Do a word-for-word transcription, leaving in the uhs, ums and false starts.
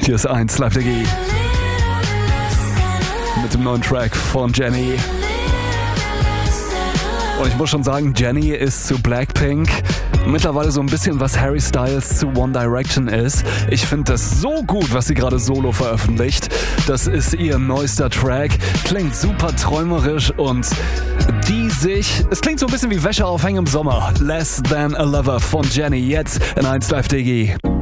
Hier ist eins Live Diggi mit dem neuen Track von Jennie. Und ich muss schon sagen, Jennie ist zu Blackpink mittlerweile so ein bisschen, was Harry Styles zu One Direction ist. Ich finde das so gut, was sie gerade solo veröffentlicht. Das ist ihr neuester Track. Klingt super träumerisch und diesig. Es klingt so ein bisschen wie Wäsche aufhängen im Sommer. Less Than a Lover von Jennie. Jetzt in eins Live Diggi.